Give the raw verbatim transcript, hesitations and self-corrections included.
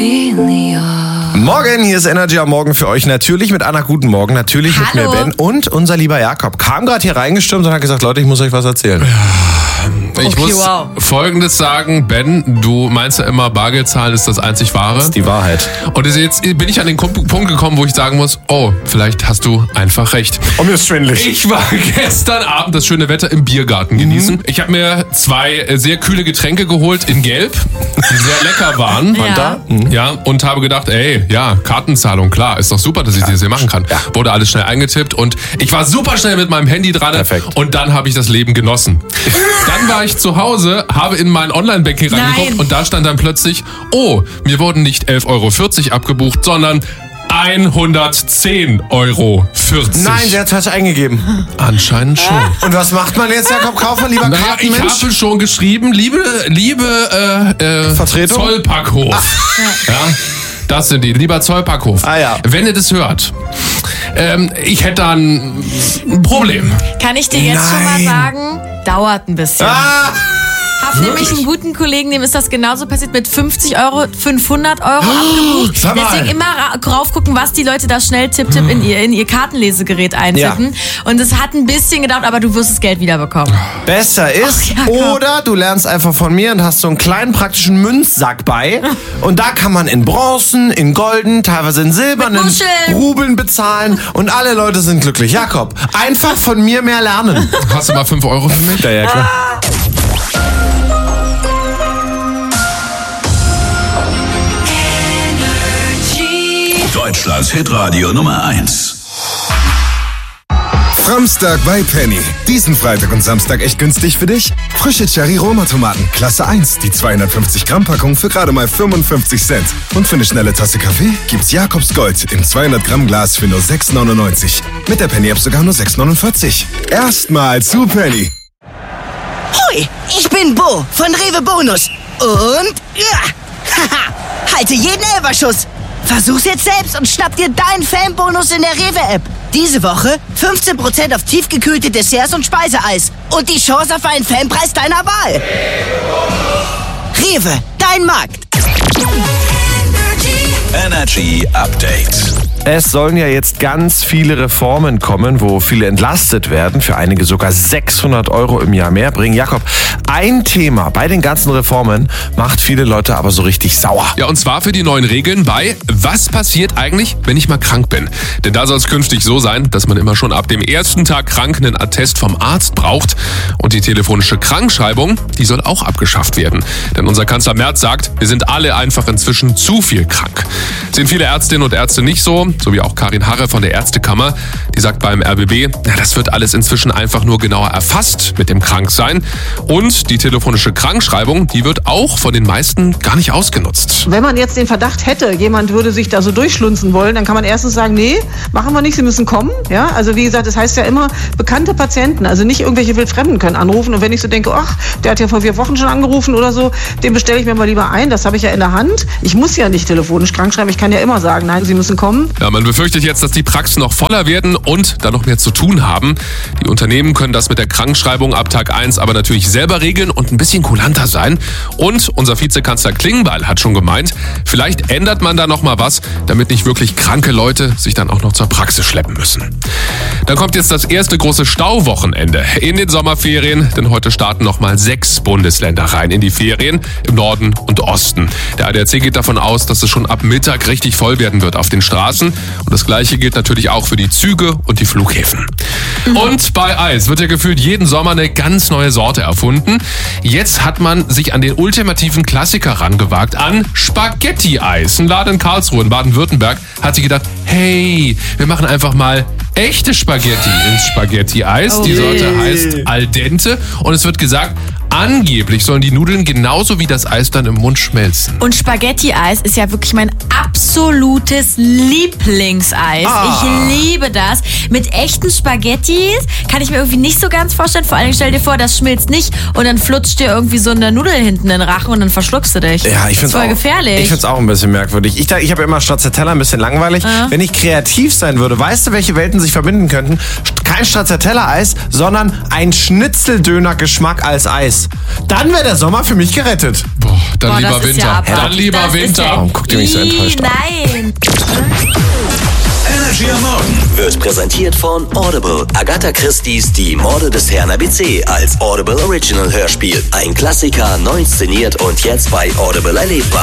Morgen, hier ist Energy am Morgen für euch. Natürlich mit Anna, guten Morgen. Natürlich Hallo. mit mir, Ben. Und unser lieber Jakob kam gerade hier reingestürmt und hat gesagt, Leute, ich muss euch was erzählen. Ich Okay, muss wow. Folgendes sagen, Ben, du meinst ja immer, Bargeld zahlen ist das einzig Wahre. Das ist die Wahrheit. Und jetzt bin ich an den Punkt gekommen, wo ich sagen muss, oh, vielleicht hast du einfach recht. Und mir ist schwindelig. Ich war gestern Abend das schöne Wetter im Biergarten genießen. Ich habe mir zwei sehr kühle Getränke geholt in Gelb, die sehr lecker waren. Ja. Da? Ja, und habe gedacht, ey, ja, Kartenzahlung, klar, ist doch super, dass ich das hier machen kann. Wurde alles schnell eingetippt und ich war super schnell mit meinem Handy dran. Perfekt. Und dann habe ich das Leben genossen. Dann war ich zu Hause, habe in mein Online-Banking reingeguckt Nein. und da stand dann plötzlich, oh, mir wurden nicht elf Euro vierzig abgebucht, sondern hundertzehn Euro vierzig. Nein, sie hat falsch eingegeben. Anscheinend schon. Und was macht man jetzt, Jakob Kaufmann, lieber Naja, ich Kartenmensch? habe schon geschrieben, liebe, liebe äh, äh, Vertretung? Zollpackhof. Ja, das sind die, lieber Zollpackhof. Ah, ja. Wenn ihr das hört, ähm, ich hätte da ein Problem. Kann ich dir jetzt schon mal Nein. sagen, dauert ein bisschen. Ah! Hab nämlich einen guten Kollegen, dem ist das genauso passiert, mit fünfzig Euro, fünfhundert Euro abgebucht. Sag mal. Deswegen immer ra- drauf gucken, was die Leute da schnell tipp, tipp in ihr, in ihr Kartenlesegerät eintippen. Und es hat ein bisschen gedauert, aber du wirst das Geld wiederbekommen. Besser ist, Ach, Jakob. oder du lernst einfach von mir und hast so einen kleinen praktischen Münzsack bei. Und da kann man in Bronzen, in Golden, teilweise in silbernen Mit Muscheln. Rubeln bezahlen und alle Leute sind glücklich. Jakob, einfach von mir mehr lernen. Hast du mal fünf Euro für mich? Ja, ja, klar. Deutschlands Hitradio Nummer eins. Framstag bei Penny. Diesen Freitag und Samstag echt günstig für dich? Frische Cherry-Roma-Tomaten, Klasse eins, die zweihundertfünfzig Gramm Packung für gerade mal fünfundfünfzig Cent. Und für eine schnelle Tasse Kaffee gibt's Jakobs Gold im zweihundert Gramm Glas für nur sechs neunundneunzig. Mit der Penny-App sogar nur sechs neunundvierzig. Erstmal zu Penny. Hui, ich bin Bo von Rewe Bonus. Und ja, haha, halte jeden Elferschuss. Versuch's jetzt selbst und schnapp dir deinen Fanbonus in der Rewe-App. Diese Woche fünfzehn Prozent auf tiefgekühlte Desserts und Speiseeis. Und die Chance auf einen Fanpreis deiner Wahl. Rewe, dein Markt. Energy Update. Es sollen ja jetzt ganz viele Reformen kommen, wo viele entlastet werden, für einige sogar sechshundert Euro im Jahr mehr bringen. Jakob, ein Thema bei den ganzen Reformen macht viele Leute aber so richtig sauer. Ja, und zwar für die neuen Regeln bei, was passiert eigentlich, wenn ich mal krank bin? Denn da soll es künftig so sein, dass man immer schon ab dem ersten Tag krank einen Attest vom Arzt braucht. Und die telefonische Krankschreibung, die soll auch abgeschafft werden. Denn unser Kanzler Merz sagt, wir sind alle einfach inzwischen zu viel krank. Sehen viele Ärztinnen und Ärzte nicht so, so wie auch Karin Harre von der Ärztekammer. Die sagt beim R B B, na, das wird alles inzwischen einfach nur genauer erfasst mit dem Kranksein. Und die telefonische Krankschreibung, die wird auch von den meisten gar nicht ausgenutzt. Wenn man jetzt den Verdacht hätte, jemand würde sich da so durchschlunzen wollen, dann kann man erstens sagen, nee, machen wir nicht, sie müssen kommen. Ja, also wie gesagt, das heißt ja immer, bekannte Patienten, also nicht irgendwelche Wildfremden können anrufen. Und wenn ich so denke, ach, der hat ja vor vier Wochen schon angerufen oder so, den bestelle ich mir mal lieber ein, das habe ich ja in der Hand. Ich muss ja nicht telefonisch krank schreiben, ich kann ja immer sagen, nein, sie müssen kommen. Ja, man befürchtet jetzt, dass die Praxen noch voller werden und da noch mehr zu tun haben. Die Unternehmen können das mit der Krankschreibung ab Tag eins aber natürlich selber regeln und ein bisschen kulanter sein. Und unser Vizekanzler Klingbeil hat schon gemeint, vielleicht ändert man da noch mal was, damit nicht wirklich kranke Leute sich dann auch noch zur Praxis schleppen müssen. Dann kommt jetzt das erste große Stauwochenende in den Sommerferien, denn heute starten noch mal sechs Bundesländer rein in die Ferien im Norden und Osten. Der A D A C geht davon aus, dass es schon ab Mittag richtig voll werden wird auf den Straßen. Und das Gleiche gilt natürlich auch für die Züge und die Flughäfen. Mhm. Und bei Eis wird ja gefühlt jeden Sommer eine ganz neue Sorte erfunden. Jetzt hat man sich an den ultimativen Klassiker rangewagt, an Spaghetti-Eis. Ein Laden in Karlsruhe in Baden-Württemberg hat sich gedacht, hey, wir machen einfach mal echte Spaghetti ins Spaghetti-Eis. Oh Die je. Sorte heißt Al dente und es wird gesagt, angeblich sollen die Nudeln genauso wie das Eis dann im Mund schmelzen. Und Spaghetti-Eis ist ja wirklich mein absolutes Lieblingseis. Ah. Ich liebe das. Mit echten Spaghettis kann ich mir irgendwie nicht so ganz vorstellen. Vor allem stell dir vor, das schmilzt nicht und dann flutscht dir irgendwie so eine Nudel hinten in den Rachen und dann verschluckst du dich. Ja, ich das ist find's voll auch, gefährlich. Ich find's auch ein bisschen merkwürdig. Ich, ich habe immer Stracciatella ein bisschen langweilig. Ja. Wenn ich kreativ sein würde, weißt du, welche Welten sich verbinden könnten? kein Stracciatella-Eis, sondern ein Schnitzeldöner-Geschmack als Eis. Dann wäre der Sommer für mich gerettet. Boah, dann Boah, lieber das ist Winter. ja abartig. dann lieber Das ist Winter. ja- Warum guckt ihr mich so enttäuscht an? Nein. Energy am Morgen wird präsentiert von Audible. Agatha Christie's Die Morde des Herrn A B C als Audible Original Hörspiel. Ein Klassiker, neu inszeniert und jetzt bei Audible erlebbar.